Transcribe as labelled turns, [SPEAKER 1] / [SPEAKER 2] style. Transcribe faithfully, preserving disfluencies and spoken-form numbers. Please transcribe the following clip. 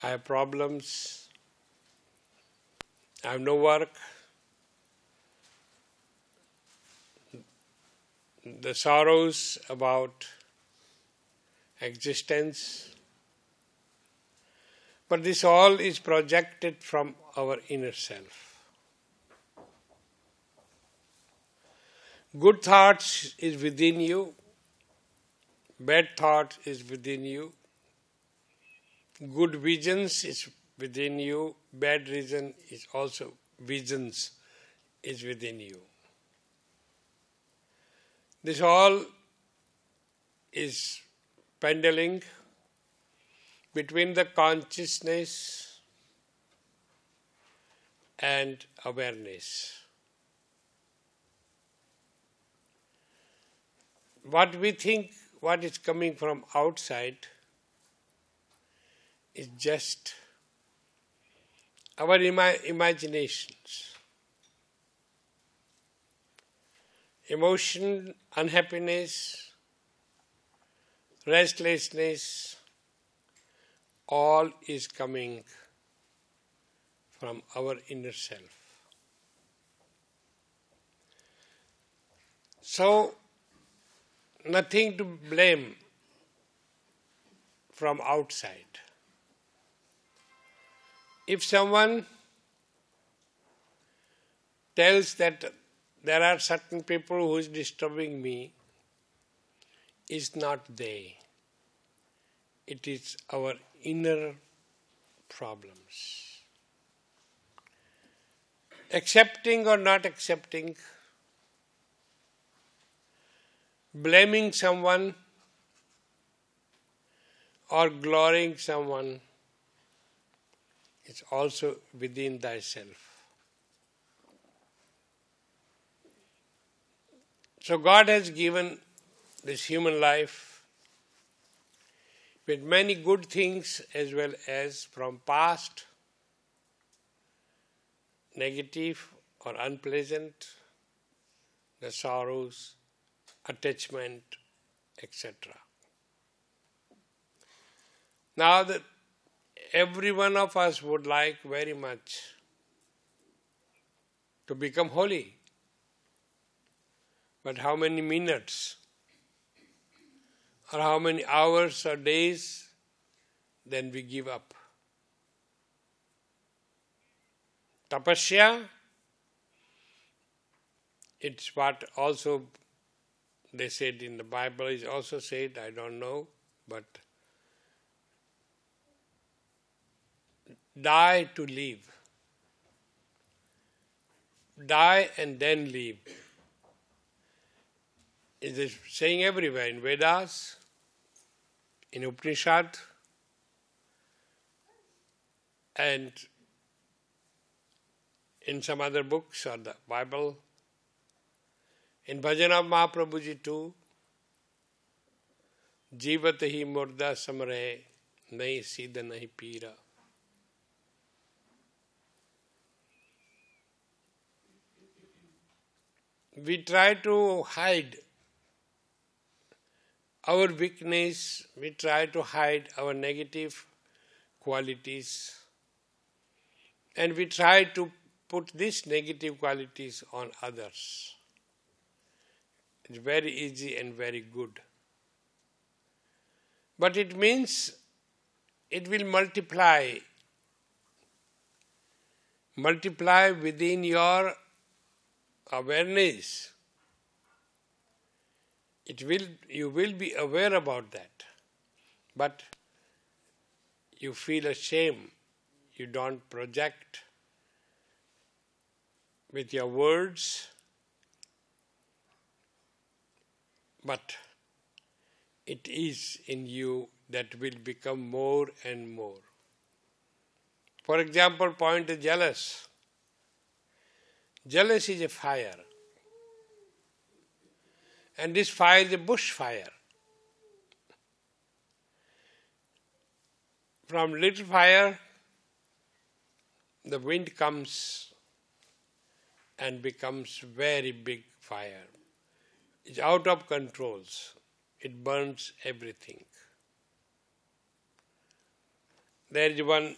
[SPEAKER 1] I have problems, I have no work, the sorrows about existence. But this all is projected from our inner self. Good thoughts is within you, bad thought is within you, good visions is within you, bad reason is also visions is within you. This all is pendling between the consciousness and awareness. What we think, what is coming from outside, is just our ima- imaginations. Emotion, unhappiness, restlessness, all is coming from our inner self. So, nothing to blame from outside. If someone tells that there are certain people who is disturbing me, it's not they. It is our inner problems. Accepting or not accepting, blaming someone or glorying someone is also within thyself. So God has given this human life with many good things as well as from past, negative or unpleasant, the sorrows, attachment, et cetera. Now that every one of us would like very much to become holy. But how many minutes or how many hours or days, then we give up. Tapasya, it's what also they said in the Bible, is also said, I don't know, but die to live. Die and then live. It is saying everywhere, in Vedas, in Upanishad, and in some other books or the Bible. In Bhajan of Mahaprabhuji too, Jivat hi murda samare, nahi siddha nahi pira. We try to hide our weakness, we try to hide our negative qualities, and we try to put these negative qualities on others. It's very easy and very good. But it means it will multiply, multiply within your awareness. It will, you will be aware about that, but you feel ashamed. You don't project with your words, but it is in you that will become more and more. For example, point is jealous. Jealous is a fire. And this fire is a bush fire. From little fire, the wind comes and becomes very big fire. It's out of control. It burns everything. There is one